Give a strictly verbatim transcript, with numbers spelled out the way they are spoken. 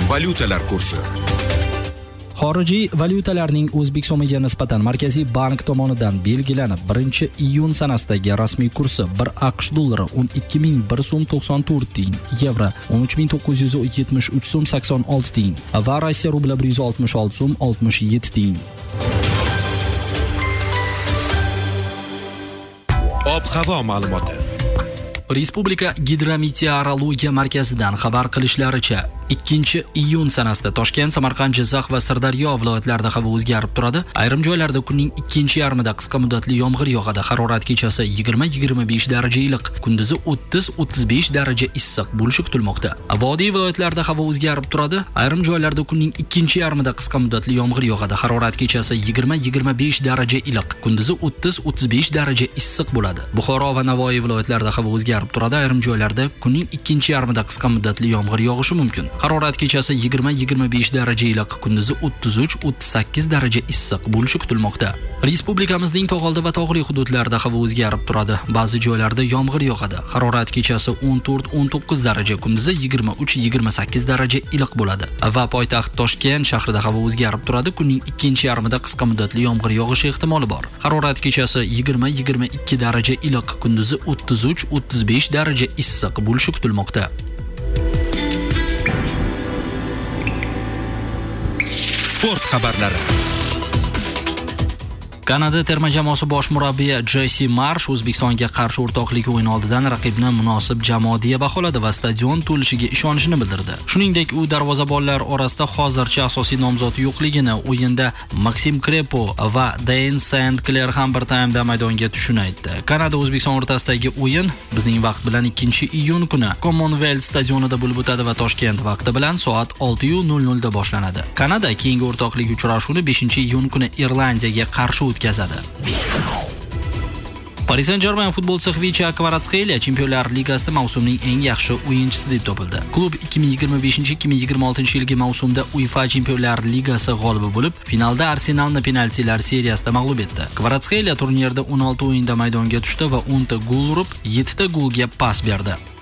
Valyutalar kursi. Xorijiy valyutalarning O'zbek so'miga nisbatan Markaziy bank tomonidan belgilanib birinchi iyun sanasidagi rasmiy kursi bir AQSh dollari o'n ikki ming bir so'm to'qson to'rt tiyin, yevro o'n uch ming to'qqiz yuz yetmish uch so'm sakson olti tiyin va Rossiya rubli bir yuz oltmish olti so'm oltmish yetti tiyin. Ob-havo ma'lumoti. Respublika Gidrometeorologiya markazidan xabar qilishlaricha, ikkinchi iyun sanasida Toshkent, Samarqand, Jizzax va Sirdaryo viloyatlarida havo o'zgarib turadi. Ayrim joylarda kunning ikkinchi yarmida qisqa muddatli yomg'ir yog'adi. Harorat kechasi yigirma yigirma besh daraja iliq, kunduzi o'ttiz o'ttiz besh daraja issiq bo'lishi kutilmoqda. Vodiy viloyatlarida havo o'zgarib turadi. Ayrim joylarda kunning ikkinchi yarmida qisqa muddatli yomg'ir yog'adi. Harorat kechasi yigirma yigirma besh daraja iliq, kunduzi o'ttiz o'ttiz besh daraja issiq bo'ladi. Buxoro va Navoiy viloyatlarida havo o'zgarib turadi. Ayrim joylarda kunning ikkinchi yarmida qisqa muddatli yomg'ir yog'ishi mumkin. Harorat kechasi yigirma yigirma besh daraja iliq, kunduzi o'ttiz uch o'ttiz sakkiz daraja issiq bo'lishi kutilmoqda. Respublikamizning tog'oldi va tog'li hududlarida havo o'zgarib turadi. Ba'zi joylarda yomg'ir yog'adi. Harorat kechasi o'n to'rt o'n to'qqiz daraja, kunduzi yigirma uch yigirma sakkiz daraja iliq bo'ladi. Va poytaxt Toshkent shahrida havo o'zgarib turadi. Kunning ikkinchi yarmida qisqa muddatli yomg'ir yog'ishi ehtimoli bor. Harorat kechasi yigirma yigirma ikki daraja iliq, kunduzi o'ttiz uch o'ttiz besh daraja issiq bo'lishi kutilmoqda. Sport xabarlari. Kanada terma jamoasi bosh murabbiyi Jesse Marsh O'zbekistonga qarshi o'rtoqlik o'yini oldidan raqibni munosib jamoa deya baholadi va stadion to'lishiga ishonishini bildirdi. Shuningdek, u darvozabonlar orasida hozircha asosiy nomzodi yo'qligini, o'yinda Maxim Krepo va Dane Saint Clair ham bir taymda maydonga tushishini aytdi. Kanada O'zbekiston o'rtasidagi o'yin bizning vaqt bilan ikkinchi iyun kuni Commonwealth stadionida bo'lib o'tadi va Toshkent vaqti bilan soat olti nol nol da boshlanadi. Kanada keyingi o'rtoqlik uchrashuvini beshinchi iyun kuni Irlandiyaga qarshi o'tkazadi. Paris Saint-Germain futbolchisi Xvicha Kvaratskhelia Chempionlar Ligasida mavsumning eng yaxshi o'yinchisi deb topildi. Klub ikki ming yigirma beshinchi ikki ming yigirma oltinchi yilgi mavsumda UEFA Chempionlar Ligasi g'olibi bo'lib, finalda Arsenalni penaltilar seriyasida mag'lub etdi. Kvaratskhelia turnirda o'n olti o'yinda maydonga tushdi va o'n ta gol urib, yetti ta golga pas berdi.